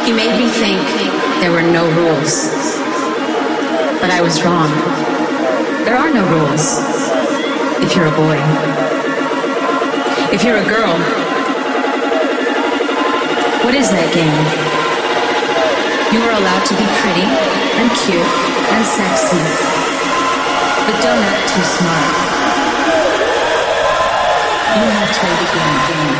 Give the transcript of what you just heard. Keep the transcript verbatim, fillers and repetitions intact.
He made me think there were no rules. But I was wrong. There are no rules if you're a boy. If you're a girl, what is that game? You are allowed to be pretty and cute and sexy, but don't act too smart. You have played the game.